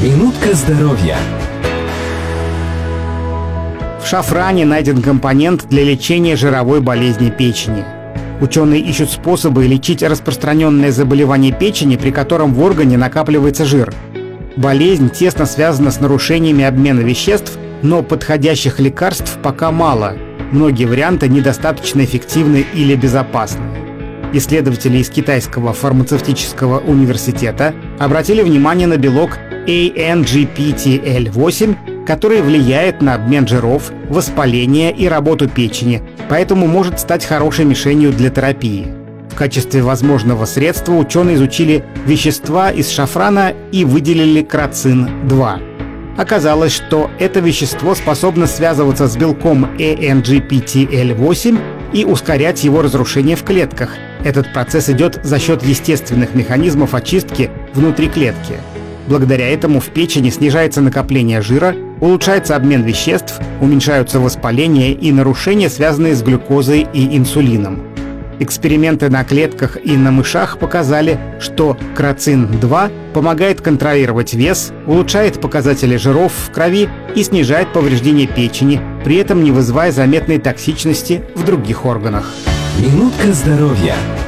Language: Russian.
Минутка здоровья. В шафране найден компонент для лечения жировой болезни печени. Ученые ищут способы лечить распространенное заболевание печени, при котором в органе накапливается жир. Болезнь тесно связана с нарушениями обмена веществ, но подходящих лекарств пока мало. Многие варианты недостаточно эффективны или безопасны. Исследователи из Китайского фармацевтического университета обратили внимание на белок ANGPTL8, который влияет на обмен жиров, воспаление и работу печени, поэтому может стать хорошей мишенью для терапии. В качестве возможного средства ученые изучили вещества из шафрана и выделили крацин-2. Оказалось, что это вещество способно связываться с белком ANGPTL8 и ускорять его разрушение в клетках. Этот процесс идет за счет естественных механизмов очистки внутри клетки. Благодаря этому в печени снижается накопление жира, улучшается обмен веществ, уменьшаются воспаление и нарушения, связанные с глюкозой и инсулином. Эксперименты на клетках и на мышах показали, что крацин-2 помогает контролировать вес, улучшает показатели жиров в крови и снижает повреждение печени, при этом не вызывая заметной токсичности в других органах. Минутка здоровья.